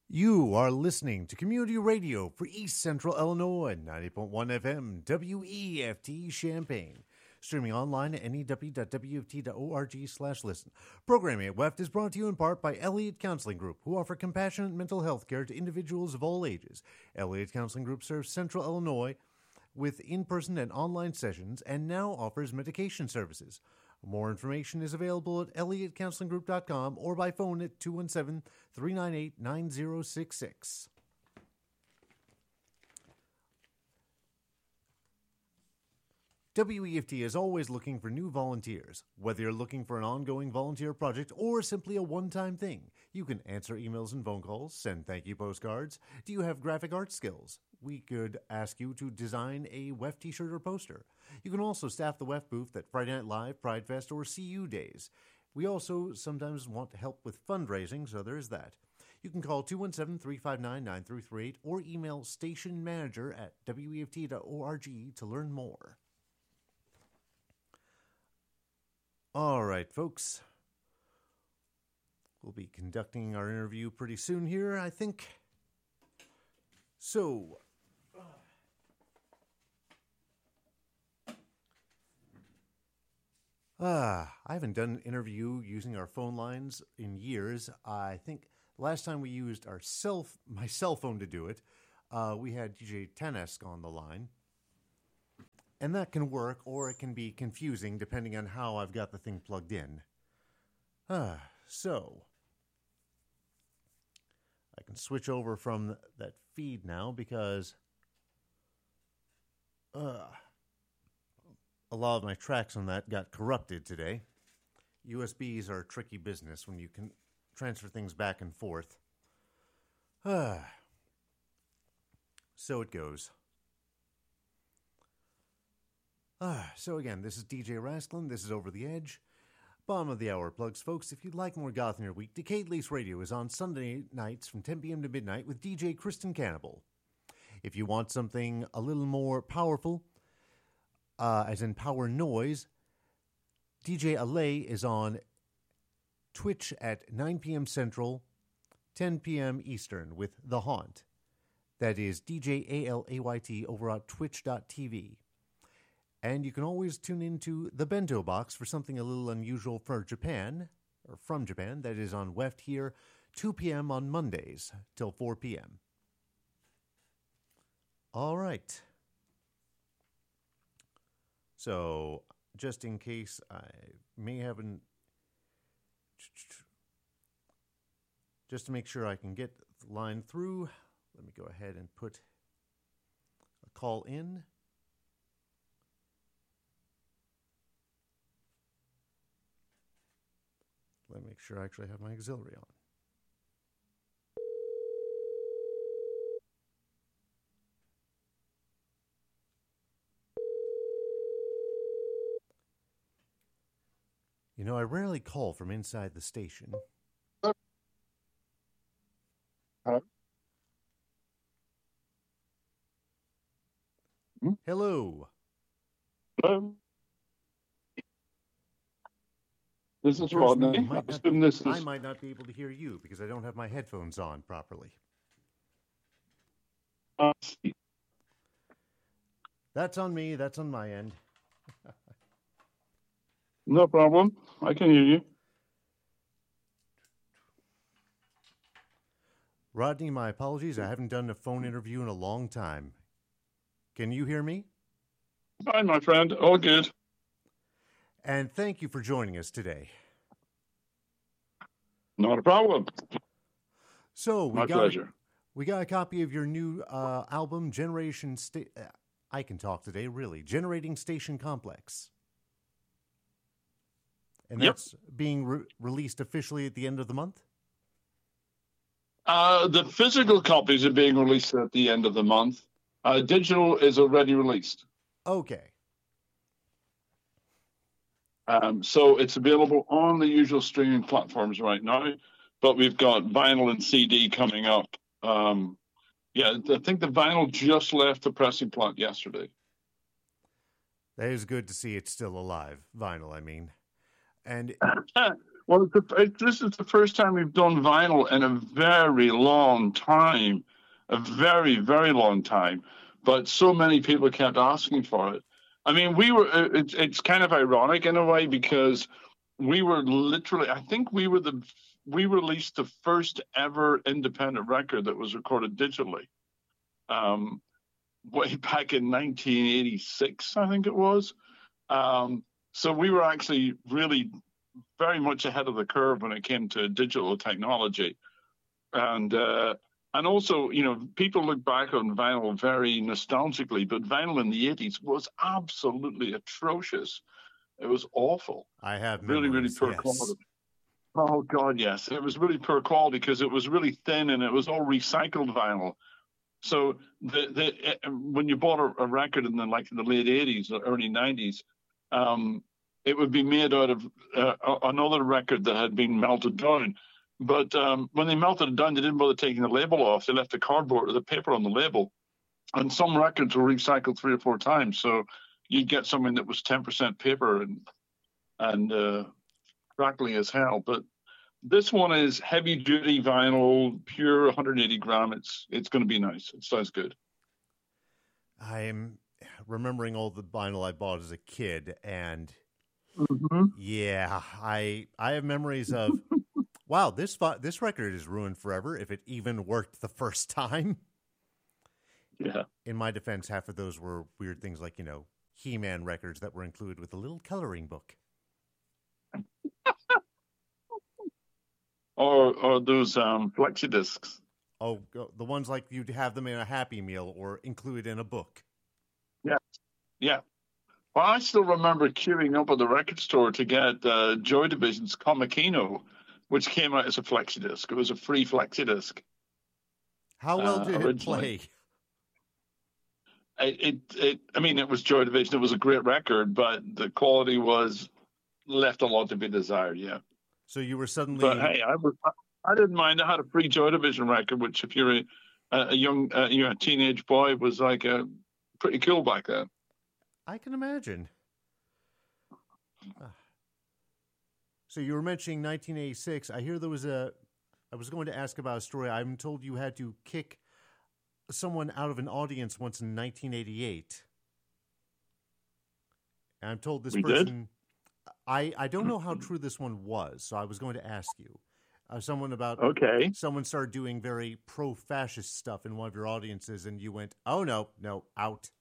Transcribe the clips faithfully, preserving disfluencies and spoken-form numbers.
You are listening to Community Radio for East Central Illinois, ninety point one F M, W E F T Champaign. Streaming online at N E W dot W F T dot org slash listen. Programming at W E F T is brought to you in part by Elliott Counseling Group, who offer compassionate mental health care to individuals of all ages. Elliott Counseling Group serves Central Illinois with in-person and online sessions and now offers medication services. More information is available at elliott counseling group dot com or by phone at two one seven, three nine eight, nine zero six six. W E F T is always looking for new volunteers. Whether you're looking for an ongoing volunteer project or simply a one-time thing, you can answer emails and phone calls, send thank you postcards. Do you have graphic art skills? We could ask you to design a W E F t-shirt or poster. You can also staff the W E F booth at Friday Night Live, Pride Fest, or C U days. We also sometimes want help with fundraising, so there's that. You can call two one seven, three five nine, nine three three eight or email stationmanager at W E F T dot org to learn more. All right, folks. We'll be conducting our interview pretty soon here, I think. So, ah, I haven't done an interview using our phone lines in years. I think last time we used our cell, my cell phone to do it, uh, we had D J Tanesk on the line. And that can work, or it can be confusing depending on how I've got the thing plugged in. Ah, so I can switch over from that feed now because uh, a lot of my tracks on that got corrupted today. U S Bs are a tricky business when you can transfer things back and forth. Ah, so it goes. Ah, so again, this is D J Rasklin. This is Over the Edge. Bottom of the hour plugs, folks. If you'd like more goth in your week, Decade Lace Radio is on Sunday nights from ten p.m. to midnight with D J Kristen Cannibal. If you want something a little more powerful, uh, as in power noise, D J Alay is on Twitch at nine p.m. Central, ten p.m. Eastern with The Haunt. That is D J A L A Y T over at twitch dot t v. And you can always tune into the Bento Box for something a little unusual for Japan, or from Japan. That is on W E F T here, two p.m. on Mondays till four p.m. All right. So, just in case I may have an... Just to make sure I can get the line through, let me go ahead and put a call in. Let me make sure I actually have my auxiliary on. You know, I rarely call from inside the station. Hello? Hmm? Hello. Hello? This is Person Rodney. might I not assume be- this I is... might not be able to hear you because I don't have my headphones on properly. Uh, That's on me. That's on my end. no problem. I can hear you. Rodney, my apologies. I haven't done a phone interview in a long time. Can you hear me? Hi, my friend. All good. And thank you for joining us today. Not a problem. So we My got pleasure. we got a copy of your new uh, album, Generation Sta- uh, I can talk today, really. Generating Station Complex. And Yep. that's being re- released officially at the end of the month? Uh, the physical copies are being released at the end of the month. Uh, digital is already released. Okay. Um, so it's available on the usual streaming platforms right now, but we've got vinyl and C D coming up. Um, yeah, I think the vinyl just left the pressing plant yesterday. That is good to see it's still alive. Vinyl, I mean. And Well, it's the, it, this is the first time we've done vinyl in a very long time, a very, very long time. But so many people kept asking for it. I mean, we were. It, it's kind of ironic in a way because we were literally. I think we were the. We released the first ever independent record that was recorded digitally. Um, way back in nineteen eighty-six, I think it was. Um, so we were actually really very much ahead of the curve when it came to digital technology. And uh, and also, you know, people look back on vinyl very nostalgically, but vinyl in the eighties was absolutely atrocious. It was awful. I have really, really memories, poor yes. quality. Oh, God, yes. It was really poor quality because it was really thin and it was all recycled vinyl. So the the uh, when you bought a, a record in the like in the late eighties or early nineties, um, it would be made out of uh, another record that had been melted down. But um, when they melted it down, they didn't bother taking the label off. They left the cardboard or the paper on the label. And some records were recycled three or four times. So you'd get something that was ten percent paper and and uh, crackly as hell. But this one is heavy duty vinyl, pure one hundred eighty gram. It's it's going to be nice. It sounds good. I'm remembering all the vinyl I bought as a kid, and mm-hmm. yeah, I I have memories of wow, this this record is ruined forever if it even worked the first time. Yeah. In my defense, half of those were weird things like, you know, He-Man records that were included with a little coloring book. Or or those um, flexi discs. Oh, the ones like you'd have them in a Happy Meal or included in a book. Yeah, yeah. Well, I still remember queuing up at the record store to get uh, Joy Division's Comicino, which came out as a flexi disc. It was a free flexi disc. How well uh, did originally. it play? It, it, it, I mean, it was Joy Division. It was a great record, but the quality was left a lot to be desired. Yeah. So you were suddenly. But hey, I was. I didn't mind. I had a free Joy Division record, which, if you're a, a young, uh, you know, a teenage boy, was like a pretty cool back then. I can imagine. So you were mentioning nineteen eighty-six. I hear there was a. I was going to ask about a story. I'm told you had to kick someone out of an audience once in nineteen eighty-eight. And I'm told this we person. Did? I, I don't know how true this one was, so I was going to ask you. Uh, someone about okay. Someone started doing very pro-fascist stuff in one of your audiences, and you went, "Oh no, no, out."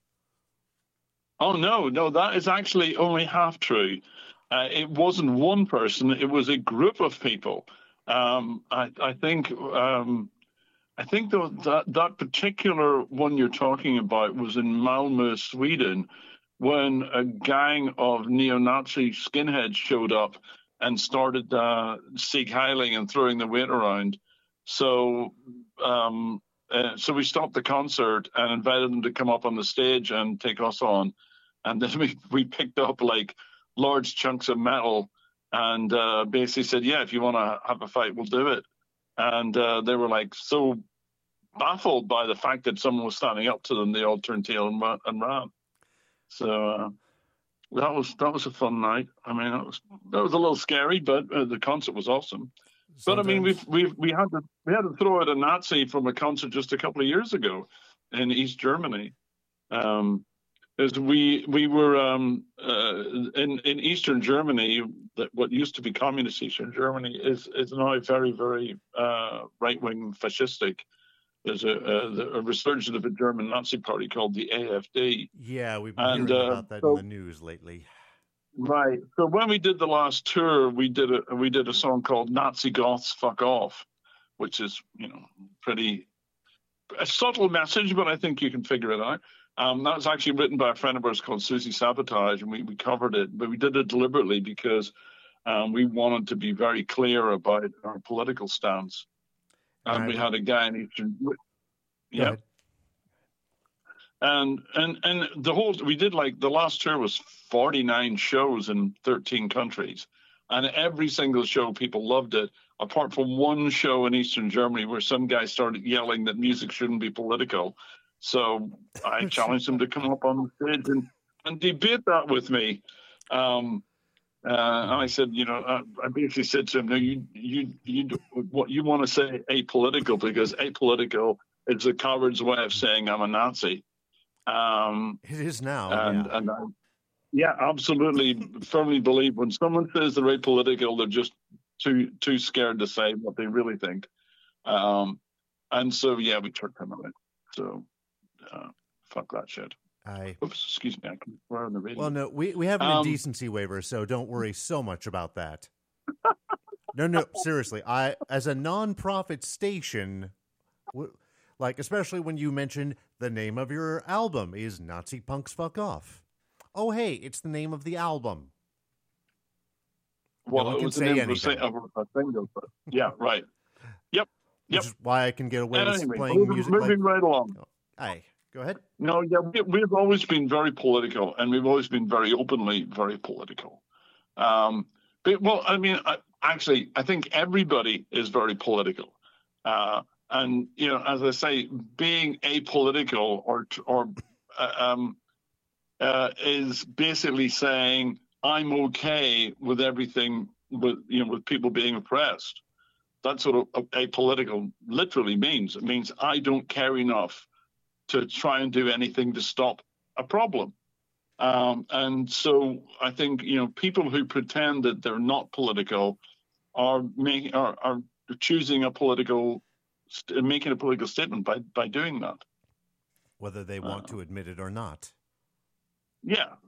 Oh no, no, that is actually only half true. Uh, it wasn't one person; it was a group of people. Um, I, I think, um, I think that that particular one you're talking about was in Malmö, Sweden, when a gang of neo-Nazi skinheads showed up and started uh, Sieg Heiling and throwing the weight around. So um, uh, so we stopped the concert and invited them to come up on the stage and take us on. And then we, we picked up like large chunks of metal and uh, basically said, yeah, if you want to have a fight, we'll do it. And uh, they were like so baffled by the fact that someone was standing up to them, they all turned tail and, and ran. So uh, that was that was a fun night. I mean, that was that was a little scary, but uh, the concert was awesome. Sometimes. But I mean, we've we've we had to we had to throw out a Nazi from a concert just a couple of years ago in East Germany. Um, as we we were um, uh, in in Eastern Germany, that what used to be communist Eastern Germany is is now very very uh, right wing fascistic. There's a, a, a resurgence of a German Nazi party called the A F D. Yeah, we've been and, hearing uh, about that so, in the news lately. Right. So when we did the last tour, we did a we did a song called "Nazi Goths Fuck Off," which is, you know, pretty a subtle message, but I think you can figure it out. Um, that was actually written by a friend of ours called Susie Sabotage, and we, we covered it, but we did it deliberately because um, we wanted to be very clear about our political stance. And we had a guy in Eastern, yeah, and and and the whole we did like the last tour was forty-nine shows in thirteen countries, and every single show people loved it, apart from one show in Eastern Germany where some guy started yelling that music shouldn't be political. So I challenged him to come up on the stage and, and debate that with me. Um, Uh, and I said, you know, uh, I basically said to him, no, you, you, you, what you want to say apolitical, because apolitical is a coward's way of saying I'm a Nazi. Um, It is now, and, yeah. and I, yeah, absolutely firmly believe when someone says they're apolitical, they're just too, too scared to say what they really think. Um, and so, yeah, we turned him away. So, uh, fuck that shit. I, Oops, excuse me. I can swear on the radio. well, no, we, we have an Um, indecency waiver, so don't worry so much about that. No, no, seriously. I, as a non-profit station, w- like, especially when you mention the name of your album is Nazi Punks Fuck Off. Oh, hey, it's the name of the album. Well, no one it can was the say name anything. of a, of a single, but yeah, right. Yep. Yep. Which is why I can get away And with anyway, playing moving, music moving like... right along. Aye, go ahead. No, yeah, we, we've always been very political, and we've always been very openly very political. Um, but, well, I mean, I, actually, I think everybody is very political. Uh, and, you know, as I say, being apolitical or, or uh, um, uh, is basically saying, I'm okay with everything, with, you know, with people being oppressed. That's what a, a apolitical literally means. It means I don't care enough to try and do anything to stop a problem. Um, and so I think, you know, people who pretend that they're not political are making are, are choosing a political, making a political statement by, by doing that. Whether they want uh, to admit it or not. Yeah,